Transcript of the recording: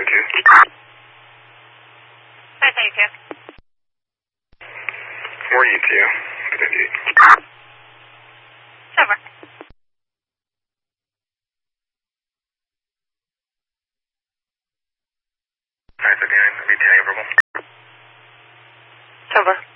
thank you. 4U2. Good indeed. Over. Alright, so Dan, BTA verbal. Over.